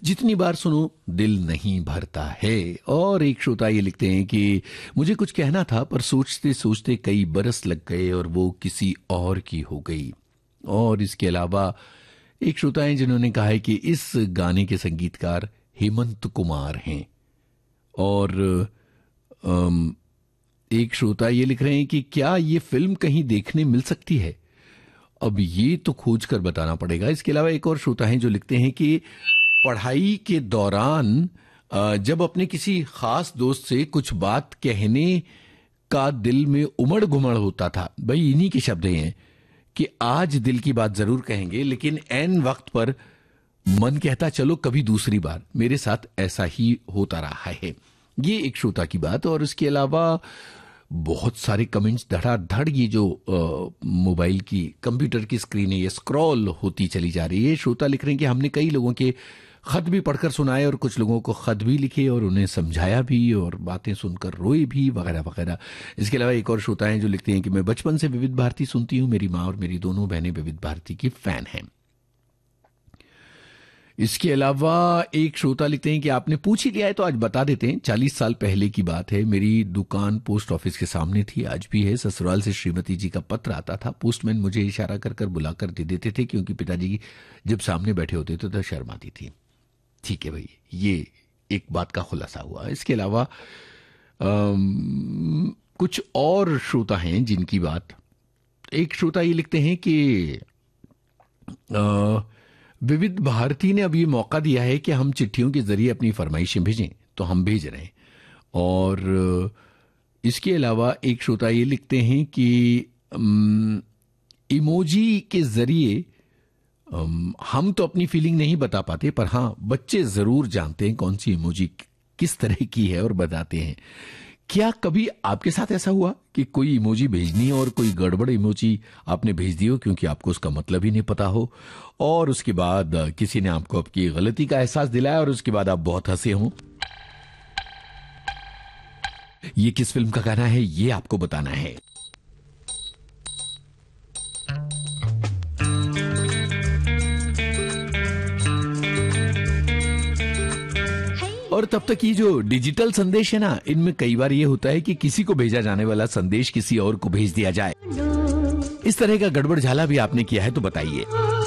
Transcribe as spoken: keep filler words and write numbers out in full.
जितनी बार सुनो दिल नहीं भरता है। और एक श्रोता ये लिखते हैं कि मुझे कुछ कहना था पर सोचते सोचते कई बरस लग गए और वो किसी और की हो गई। और इसके अलावा एक श्रोता हैं जिन्होंने कहा है कि इस गाने के संगीतकार हेमंत कुमार हैं। और अम, एक श्रोता ये लिख रहे हैं कि क्या ये फिल्म कहीं देखने मिल सकती है? अब ये तो खोज कर बताना पड़ेगा। इसके अलावा एक और श्रोता हैं जो लिखते हैं कि पढ़ाई के दौरान जब अपने किसी खास दोस्त से कुछ बात कहने का दिल में उमड़ घुमड़ होता था, भाई इन्हीं के शब्द हैं कि आज दिल की बात जरूर कहेंगे लेकिन ऐन वक्त पर मन कहता चलो कभी दूसरी बार। मेरे साथ ऐसा ही होता रहा है। ये एक श्रोता की बात। और इसके अलावा बहुत सारे कमेंट्स धड़ाधड़ ये जो मोबाइल की कंप्यूटर की स्क्रीन है ये स्क्रॉल होती चली जा रही है। श्रोता लिख रहे हैं कि हमने कई लोगों के खत भी पढ़कर सुनाए और कुछ लोगों को खत भी लिखे और उन्हें समझाया भी और बातें सुनकर रोए भी वगैरह वगैरह। इसके अलावा एक और श्रोता हैं जो लिखते हैं कि मैं बचपन से विविध भारती सुनती हूँ। मेरी माँ और मेरी दोनों बहनें विविध भारती की फैन हैं। इसके अलावा एक श्रोता लिखते हैं कि आपने पूछ ही लिया है तो आज बता देते हैं। चालीस साल पहले की बात है। मेरी दुकान पोस्ट ऑफिस के सामने थी, आज भी है। ससुराल से श्रीमती जी का पत्र आता था। पोस्टमैन मुझे इशारा कर कर बुलाकर दे देते थे क्योंकि पिताजी जब सामने बैठे होते थे तो शर्म आती थी। ठीक है भाई, ये एक बात का खुलासा हुआ। इसके अलावा आम, कुछ और श्रोता हैं जिनकी बात, एक श्रोता ये लिखते हैं कि आ, विविध भारती ने अब ये मौका दिया है कि हम चिट्ठियों के जरिए अपनी फरमाइशें भेजें तो हम भेज रहे हैं। और इसके अलावा एक श्रोता ये लिखते हैं कि इमोजी के जरिए हम तो अपनी फीलिंग नहीं बता पाते पर हाँ बच्चे जरूर जानते हैं कौन सी इमोजी किस तरह की है और बताते हैं। क्या कभी आपके साथ ऐसा हुआ कि कोई इमोजी भेजनी हो और कोई गड़बड़ इमोजी आपने भेज दी हो क्योंकि आपको उसका मतलब ही नहीं पता हो और उसके बाद किसी ने आपको आपकी गलती का एहसास दिलाया और उसके बाद आप बहुत हंसे हों? ये किस फिल्म का गाना है ये आपको बताना है। और तब तक ये जो डिजिटल संदेश है ना, इनमें कई बार ये होता है कि किसी को भेजा जाने वाला संदेश किसी और को भेज दिया जाए। इस तरह का गड़बड़ झाला भी आपने किया है तो बताइए।